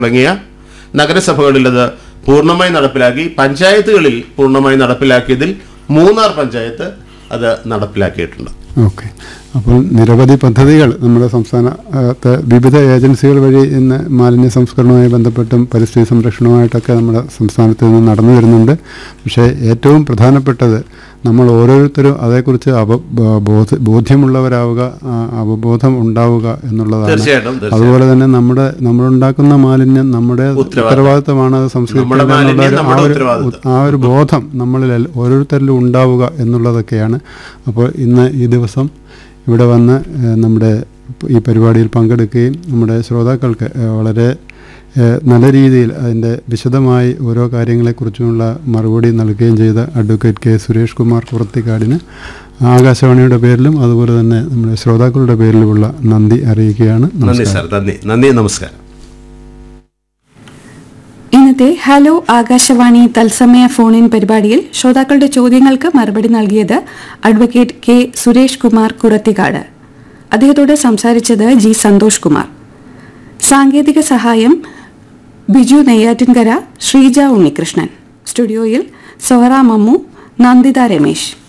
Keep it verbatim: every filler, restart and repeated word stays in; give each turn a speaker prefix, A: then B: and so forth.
A: തുടങ്ങിയ നഗരസഭകളിൽ അത് പൂർണ്ണമായി നടപ്പിലാക്കി. പഞ്ചായത്തുകളിൽ പൂർണ്ണമായി നടപ്പിലാക്കിയതിൽ മൂന്നാർ പഞ്ചായത്ത് അത് നടപ്പിലാക്കിയിട്ടുണ്ട്.
B: ഓക്കെ. അപ്പോൾ നിരവധി പദ്ധതികൾ നമ്മുടെ സംസ്ഥാനത്തെ വിവിധ ഏജൻസികൾ വഴി ഇന്ന് മാലിന്യ സംസ്കരണവുമായി ബന്ധപ്പെട്ടും പരിസ്ഥിതി സംരക്ഷണവുമായിട്ടൊക്കെ നമ്മുടെ സംസ്ഥാനത്ത് നിന്ന് നടന്നു വരുന്നുണ്ട്. പക്ഷേ ഏറ്റവും പ്രധാനപ്പെട്ടത് നമ്മൾ ഓരോരുത്തരും അതേക്കുറിച്ച് അവ ബോധ ബോധ്യമുള്ളവരാവുക, അവബോധം ഉണ്ടാവുക എന്നുള്ളതാണ്. അതുപോലെ തന്നെ നമ്മുടെ നമ്മളുണ്ടാക്കുന്ന മാലിന്യം നമ്മുടെ ഉത്തരവാദിത്തമാണ്, അത് സംസ്കരിക്കേണ്ട ആ ഒരു ബോധം നമ്മളിൽ ഓരോരുത്തരിലും ഉണ്ടാവുക എന്നുള്ളതൊക്കെയാണ്. അപ്പോൾ ഇന്ന് ഈ ദിവസം ഇവിടെ വന്ന് നമ്മുടെ ഈ പരിപാടിയിൽ പങ്കെടുക്കുകയും നമ്മുടെ ശ്രോതാക്കൾക്ക് വളരെ നല്ല രീതിയിൽ അതിൻ്റെ വിശദമായി ഓരോ കാര്യങ്ങളെക്കുറിച്ചുമുള്ള മറുപടി നൽകുകയും ചെയ്ത അഡ്വക്കേറ്റ് കെ സുരേഷ് കുമാർ കുറത്തിക്കാടിന് ആകാശവാണിയുടെ പേരിലും അതുപോലെ തന്നെ നമ്മുടെ ശ്രോതാക്കളുടെ പേരിലുമുള്ള നന്ദി അറിയിക്കുകയാണ്.
A: നന്ദി സാർ. നന്ദി നന്ദി നമസ്കാരം.
C: ഇന്നത്തെ ഹലോ ആകാശവാണി തത്സമയ ഫോൺ ഇൻ പരിപാടിയിൽ ശ്രോതാക്കളുടെ ചോദ്യങ്ങൾക്ക് മറുപടി നൽകിയത് അഡ്വക്കേറ്റ് കെ സുരേഷ് കുമാർ കുറത്തിക്കാട്. അദ്ദേഹത്തോട് സംസാരിച്ചത് ജി സന്തോഷ് കുമാർ. സാങ്കേതിക സഹായം ബിജു നെയ്യാറ്റിൻകര, ശ്രീജ ഉണ്ണികൃഷ്ണൻ. സ്റ്റുഡിയോയിൽ സൊഹറ മമ്മു, നന്ദിത രമേശ്.